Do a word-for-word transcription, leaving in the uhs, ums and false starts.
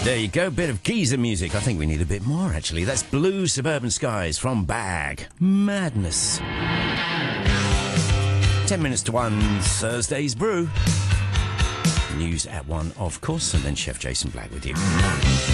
There you go, bit of geezer music. I think we need a bit more, actually. That's Blue Suburban Skies from Bag. Madness. Ten minutes to one, Thursday's Brew. News at one, of course, and then Chef Jason Black with you.